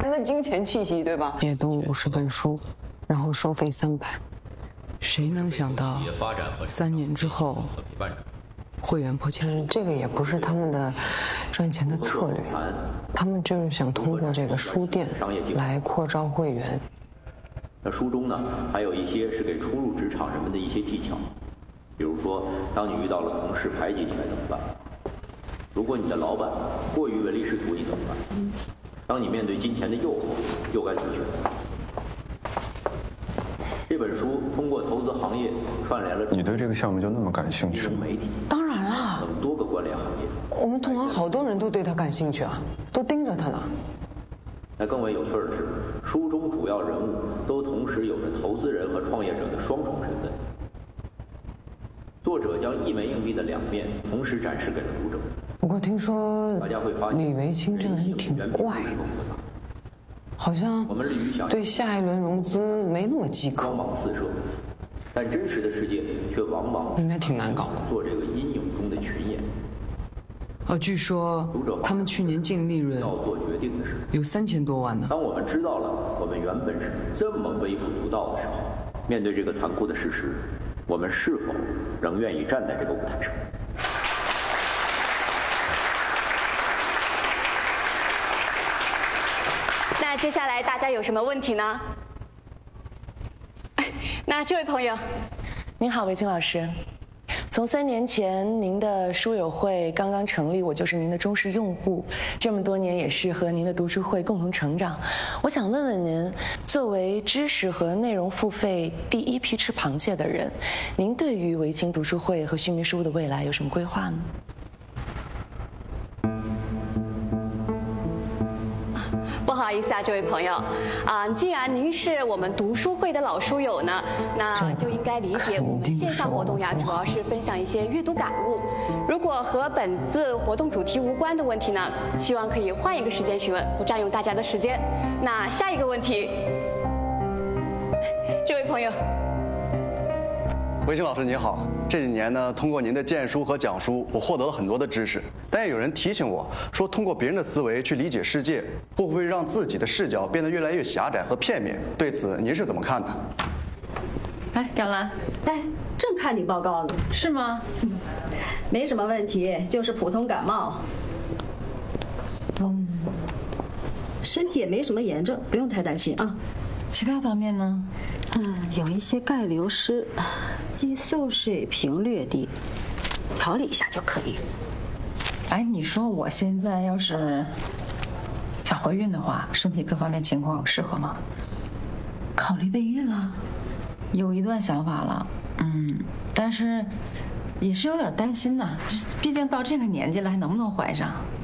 它的金钱气息，对吧？ 阅读50本书，然后收费300。谁能想到3年之后会员破千？这个也不是他们的赚钱的策略，他们就是想通过这个书店来扩招会员。 那书中呢，还有一些是给初入职场人们的一些技巧，比如说，当你遇到了同事排挤你该怎么办？如果你的老板过于唯利是图，你怎么办？当你面对金钱的诱惑，又该怎么选择？这本书通过投资行业串联了。 你对这个项目就那么感兴趣？ 媒体当然啦， 等多个关联行业。 我们同行好多人都对他感兴趣啊，都盯着他呢。 那更为有趣的是，书中主要人物都同时有着投资人和创业者的双重身份。作者将一枚硬币的2面同时展示给了读者。 不过听说李维清这个人挺怪的，好像对下一轮融资没那么饥渴。 光芒四射，但真实的世界却往往应该挺难搞的。 做这个阴影中的群演。 据说他们去年净利润要做决定的是有3000多万呢。 当我们知道了我们原本是这么微不足道的时候，面对这个残酷的事实，我们是否仍愿意站在这个舞台上？ 那接下来大家有什么问题呢？那这位朋友， 您好，韦青老师。从3年前您的书友会刚刚成立，我就是您的忠实用户，这么多年也是和您的读书会共同成长。我想问问您，作为知识和内容付费第一批吃螃蟹的人，您对于维清读书会和须弥书的未来有什么规划呢？ 不好意思啊，这位朋友，既然您是我们读书会的老书友呢，那就应该理解我们线下活动呀，主要是分享一些阅读感悟。如果和本次活动主题无关的问题呢，希望可以换一个时间询问，不占用大家的时间。那下一个问题，这位朋友。 维清老师你好，这几年呢，通过您的荐书和讲书，我获得了很多的知识。但也有人提醒我说，通过别人的思维去理解世界，会不会让自己的视角变得越来越狭窄和片面？对此您是怎么看的？ 哎，芷兰， 哎，正看你报告呢。 是吗？ 没什么问题，就是普通感冒。身体也没什么炎症，不用太担心啊。 其他方面呢？ 有一些钙流失，激素水平略低，调理一下就可以。 哎，你说我现在要是想怀孕的话，身体各方面情况适合吗？ 考虑备孕了？ 有一段想法了，但是也是有点担心呐，毕竟到这个年纪了，还能不能怀上？